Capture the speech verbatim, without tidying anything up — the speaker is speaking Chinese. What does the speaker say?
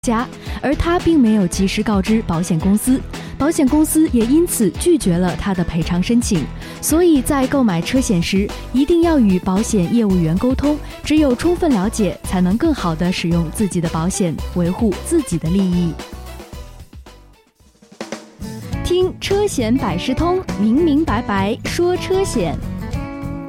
家，而他并没有及时告知保险公司，保险公司也因此拒绝了他的赔偿申请。所以在购买车险时，一定要与保险业务员沟通，只有充分了解，才能更好地使用自己的保险，维护自己的利益。听车险百事通，明明白白说车险。